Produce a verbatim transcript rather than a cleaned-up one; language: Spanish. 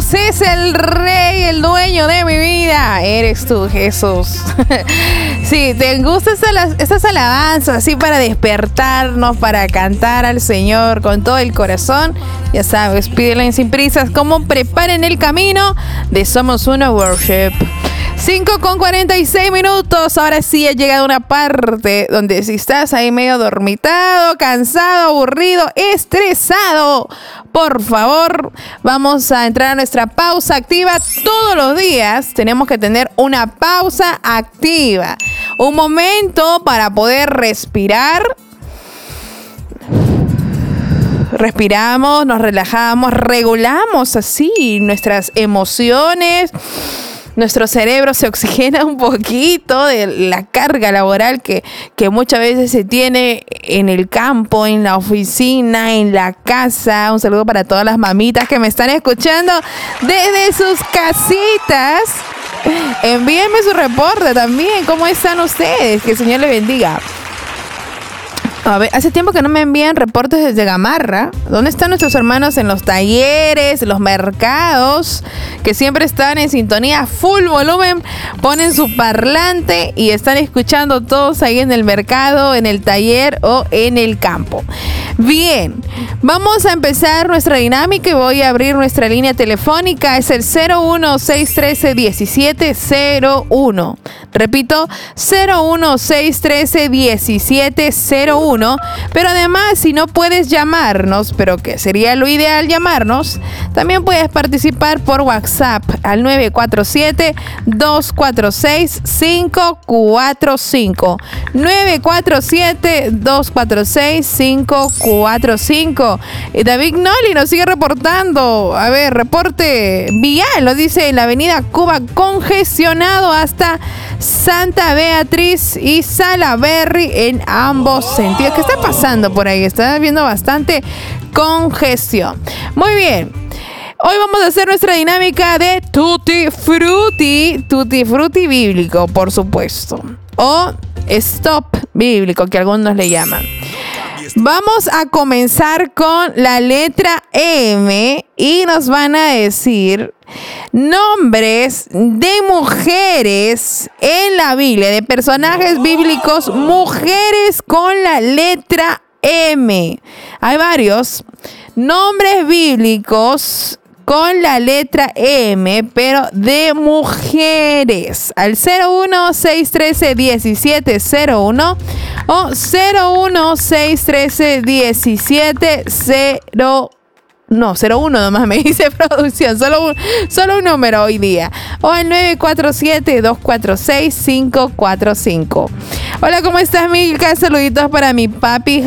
Jesús es el Rey, el dueño de mi vida. Eres tú, Jesús. Sí, te gustan estas, estas alabanzas así para despertarnos, para cantar al Señor con todo el corazón. Ya sabes, pídele sin prisas cómo preparen el camino de Somos Uno Worship. cinco con cuarenta y seis minutos. Ahora sí ha llegado una parte donde si estás ahí medio dormitado, cansado, aburrido, estresado, por favor, vamos a entrar a nuestra pausa activa. Todos los días tenemos que tener una pausa activa. Un momento para poder respirar. Respiramos, nos relajamos, regulamos así nuestras emociones. Nuestro cerebro se oxigena un poquito de la carga laboral que, que muchas veces se tiene en el campo, en la oficina, en la casa. Un saludo para todas las mamitas que me están escuchando desde sus casitas. Envíenme su reporte también. ¿Cómo están ustedes? Que el Señor les bendiga. A ver, hace tiempo que no me envían reportes desde Gamarra. ¿Dónde están nuestros hermanos en los talleres, los mercados? Que siempre están en sintonía full volumen, ponen su parlante y están escuchando todos ahí en el mercado, en el taller o en el campo. Bien, vamos a empezar nuestra dinámica y voy a abrir nuestra línea telefónica. Es el cero uno seis uno tres diecisiete cero uno. Repito, cero uno seis uno tres diecisiete cero uno. Pero además, si no puedes llamarnos, pero que sería lo ideal llamarnos, también puedes participar por WhatsApp al nueve cuatro siete, dos cuatro seis, cinco cuatro cinco. nueve cuatro siete, dos cuatro seis, cinco cuatro cinco. Y David Noli nos sigue reportando. A ver, reporte vial, lo dice en la avenida Cuba, congestionado hasta Santa Beatriz y Salaberry en ambos sentidos. ¿Qué está pasando por ahí? Está viendo bastante congestión. Muy bien. Hoy vamos a hacer nuestra dinámica de Tutti Frutti. Tutti Frutti bíblico, por supuesto. O Stop bíblico, que algunos le llaman. Vamos a comenzar con la letra M y nos van a decir nombres de mujeres en la Biblia, de personajes bíblicos, mujeres con la letra M. Hay varios nombres bíblicos con la letra M, pero de mujeres. Al cero uno seis uno tres diecisiete cero uno o cero uno seis uno tres diecisiete cero uno. No, cero uno nomás me dice producción, solo un, solo un número hoy día. O al nueve cuatro siete, dos cuatro seis, cinco cuatro cinco. Hola, ¿cómo estás, Milka? Saluditos para mi papi